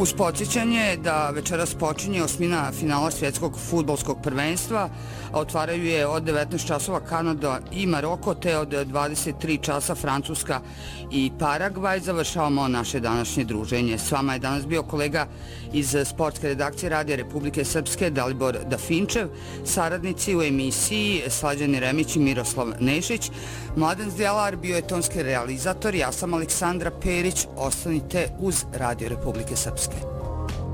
Uz podsjećanje da večeras počinje osmina finala svjetskog fudbalskog prvenstva, a otvaraju je od 19 časova Kanada i Maroko, te od 23 časa Francuska i Paragvaj. Završavamo naše današnje druženje. S vama je danas bio kolega iz sportske redakcije Radija Republike Srpske Dalibor Dafinčev, saradnici u emisiji Slađan Jeremić i Miroslav Nešić. Mladen Zdjelar bio je tonski realizator, ja sam Aleksandra Perić. Ostanite uz Radio Republike Srpske.